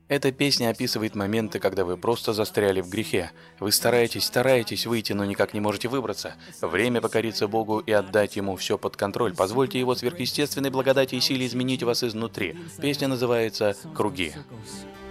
Эта песня описывает моменты, когда вы просто застряли в грехе. Вы стараетесь выйти, но никак не можете выбраться. Время покориться Богу и отдать Ему все под контроль. Позвольте Его сверхъестественной благодати и силе изменить вас изнутри. Песня называется «Круги».